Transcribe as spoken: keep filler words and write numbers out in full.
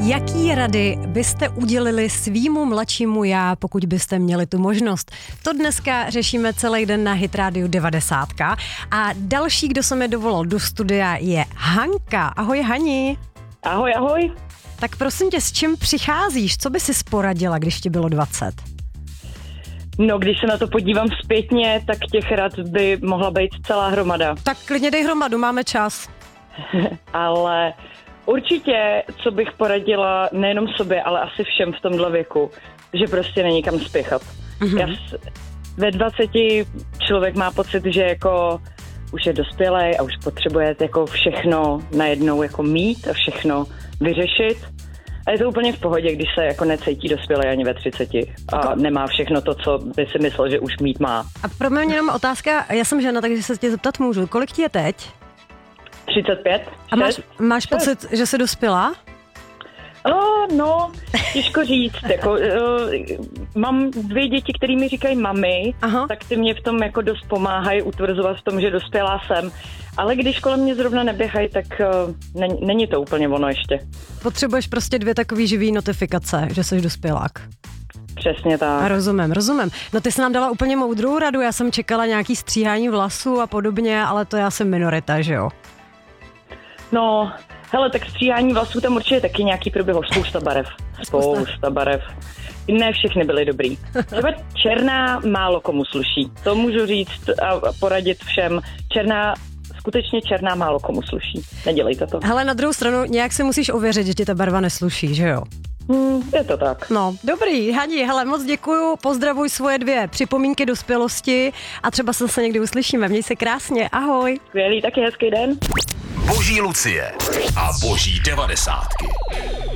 Jaký rady byste udělili svýmu mladšímu já, pokud byste měli tu možnost? To dneska řešíme celý den na Hit Radio devadesát. A další, kdo se mi dovolal do studia, je Hanka. Ahoj, Hani. Ahoj, ahoj. Tak prosím tě, s čím přicházíš? Co by si poradila, když ti bylo dvacet? No, když se na to podívám zpětně, tak těch rad by mohla být celá hromada. Tak klidně dej hromadu, máme čas. Ale určitě, co bych poradila nejenom sobě, ale asi všem v tomhle věku, že prostě není kam spěchat. Mm-hmm. Já s, ve dvaceti člověk má pocit, že jako už je dospělej a už potřebuje jako všechno najednou jako mít a všechno vyřešit. A je to úplně v pohodě, když se jako necítí dospělej ani ve třiceti a nemá všechno to, co by si myslel, že už mít má. A pro mě jenom otázka, já jsem žena, takže se tě zeptat můžu. Kolik ti je teď? třicet pět. A máš, máš pocit, že jsi dospělá? Oh, no, těžko říct. Jako, uh, mám dvě děti, které mi říkají mami, Aha. tak ty mě v tom jako dost pomáhají utvrzovat v tom, že dospělá jsem. Ale když kolem mě zrovna neběhají, tak uh, není, není to úplně ono ještě. Potřebuješ prostě dvě takový živý notifikace, že jsi dospělák. Přesně tak. A rozumím, rozumím. No ty jsi nám dala úplně moudrou radu, já jsem čekala nějaký stříhání vlasů a podobně, ale to já jsem minorita, že jo? No, hele, tak stříhání vlasů tam určitě taky nějaký proběhlo, spousta barev. Spousta barev. Ne všechny byly dobrý. Třeba černá málo komu sluší. To můžu říct a poradit všem. Černá, skutečně černá málo komu sluší. Nedělejte to. Hele, na druhou stranu nějak si musíš ověřit, že ti ta barva nesluší, že jo? Hmm, je to tak. No, dobrý, Hani, hele, moc děkuju, pozdravuj svoje dvě připomínky dospělosti a třeba se zase někdy uslyšíme. Měj se krásně, ahoj. Skvělý, taky hezký den. Boží Lucie a Boží devadesátky.